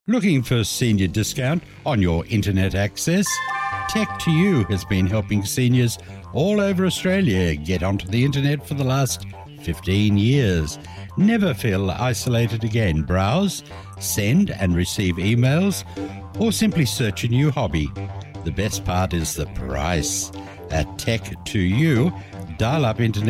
Looking for senior discount on your internet access? Tech2U has been helping seniors all over Australia get onto the internet for the last 15 years. Never feel isolated again. Browse, send and receive emails, or simply search a new hobby. The best part is the price. At Tech2U, dial-up internet